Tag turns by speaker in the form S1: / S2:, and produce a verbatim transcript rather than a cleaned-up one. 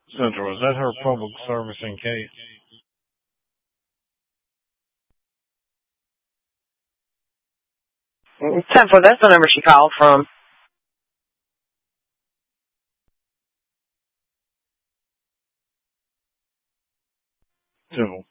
S1: Central, is that her public service in case?
S2: Central, that's the number she called from.
S1: Civil.